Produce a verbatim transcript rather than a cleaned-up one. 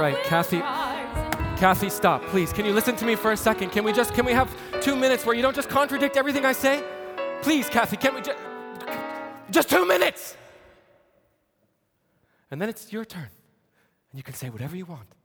right, Kathy. Kathy, stop, please. Can you listen to me for a second? Can we just, can we have two minutes where you don't just contradict everything I say? Please, Kathy, can we just, just two minutes? And then it's your turn. And you can say whatever you want.